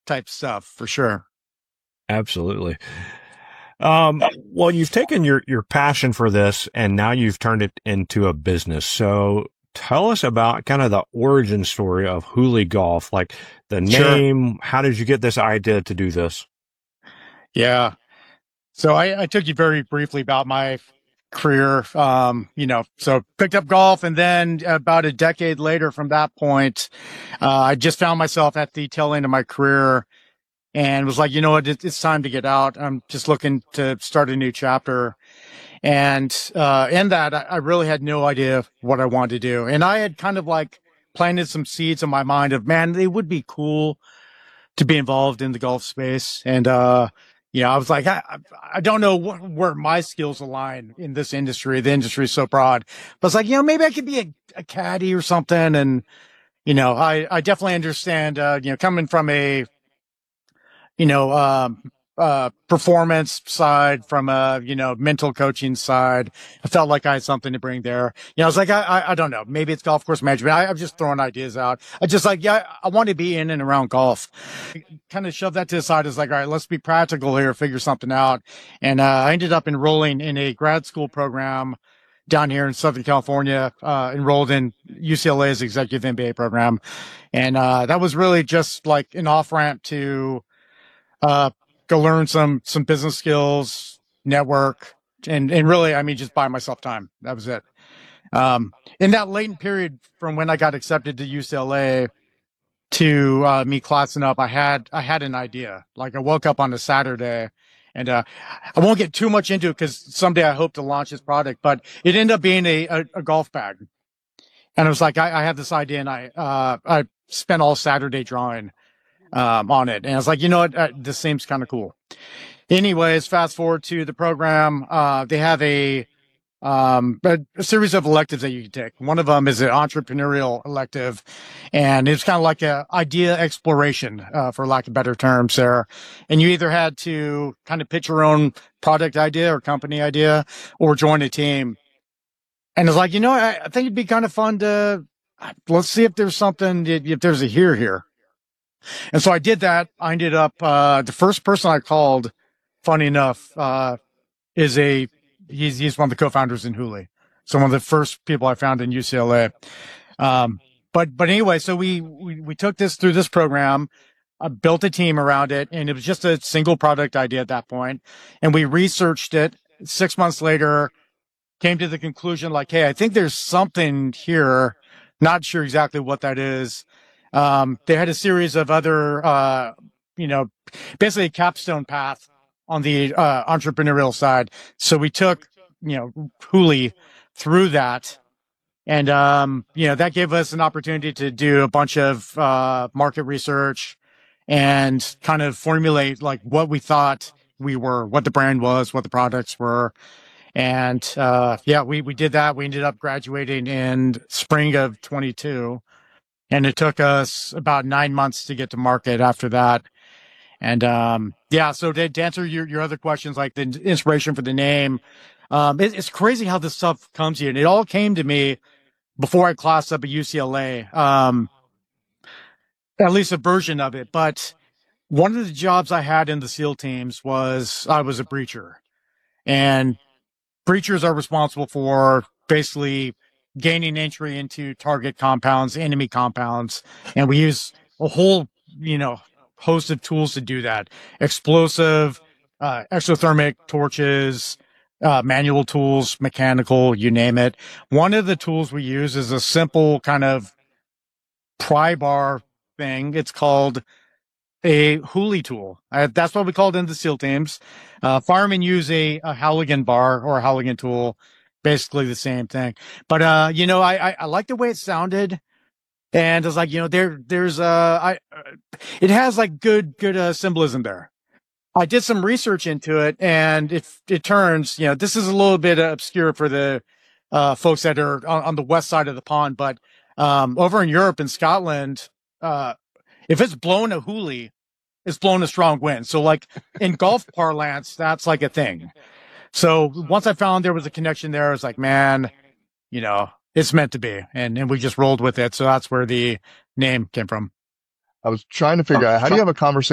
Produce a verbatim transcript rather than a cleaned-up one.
type stuff for sure. Absolutely. Um, well, you've taken your, your passion for this and now you've turned it into a business. So tell us about kind of the origin story of Hooley Golf, like the name. Sure. How did you get this idea to do this? Yeah. So I, I took you very briefly about my career. Um, you know, so picked up golf, and then about a decade later from that point, uh, I just found myself at the tail end of my career and was like, you know what, it, it's time to get out. I'm just looking to start a new chapter. And, uh, in that, I, I really had no idea what I wanted to do. And I had kind of like planted some seeds in my mind of, man, it would be cool to be involved in the golf space. And, uh, you know, I was like, I, I don't know wh- where my skills align in this industry. The industry is so broad. But I was like, you know, maybe I could be a, a caddy or something. And, you know, I, I definitely understand, uh, you know, coming from a, you know, um, uh, performance side, from a, you know, mental coaching side, I felt like I had something to bring there. You know, I was like, I, I, I don't know, maybe it's golf course management. I, I'm just throwing ideas out. I just like, yeah, I want to be in and around golf. Kind of shoved that to the side. It's like, all right, let's be practical here, figure something out. And, uh, I ended up enrolling in a grad school program down here in Southern California, uh, enrolled in U C L A's executive M B A program. And, uh, that was really just like an off ramp to, uh, go learn some, some business skills, network, and, and really, I mean, just buy myself time. That was it. Um, in that latent period from when I got accepted to U C L A to, uh, me classing up, I had, I had an idea. Like I woke up on a Saturday and, uh, I won't get too much into it because someday I hope to launch this product, but it ended up being a, a, a golf bag. And I was like, I, I have this idea, and I, uh, I spent all Saturday drawing um, on it. And I was like, you know what, uh, this seems kind of cool. Anyways, fast forward to the program. Uh, they have a, um, a, a series of electives that you can take. One of them is an entrepreneurial elective, and it's kind of like a idea exploration, uh, for lack of better terms there. And you either had to kind of pitch your own product idea or company idea or join a team. And it's like, you know, I, I think it'd be kind of fun to, let's see if there's something, if there's a here here. And so I did that. I ended up, uh, the first person I called, funny enough, uh, is a, he's, he's one of the co-founders in Hooley. So one of the first people I found in U C L A. Um, but, but anyway, so we, we, we took this through this program, uh, built a team around it, and it was just a single product idea at that point. And we researched it. Six months later, came to the conclusion like, hey, I think there's something here. Not sure exactly what that is. Um, they had a series of other, uh, you know, basically a capstone path on the, uh, entrepreneurial side. So we took, you know, Hooley through that. And, um, you know, that gave us an opportunity to do a bunch of, uh, market research and kind of formulate like what we thought we were, what the brand was, what the products were. And, uh, yeah, we, we did that. We ended up graduating in spring of twenty-two. And it took us about nine months to get to market after that. And, um, yeah, so to, to answer your, your other questions, like the inspiration for the name, um, it, it's crazy how this stuff comes to you. And it all came to me before I classed up at U C L A, um, at least a version of it. But one of the jobs I had in the SEAL teams was I was a breacher. And breachers are responsible for basically gaining entry into target compounds, enemy compounds. And we use a whole, you know, host of tools to do that. Explosive, uh, exothermic torches, uh, manual tools, mechanical, you name it. One of the tools we use is a simple kind of pry bar thing. It's called a Hooley tool. Uh, that's what we call it in the SEAL teams. Uh, firemen use a, a Halligan bar or a Halligan tool, basically the same thing. But, uh, you know, I, I, I like the way it sounded. And it's like, you know, there, there's, uh, I, uh, it has like good, good, uh, symbolism there. I did some research into it, and it, it turns, you know, this is a little bit obscure for the, uh, folks that are on, on the west side of the pond, but, um, over in Europe and Scotland, uh, if it's blown a Hooley, it's blown a strong wind. So like in golf parlance, that's like a thing. So once I found there was a connection there, I was like, man, you know, it's meant to be. And, and we just rolled with it. So that's where the name came from. I was trying to figure out, how do you have a conversation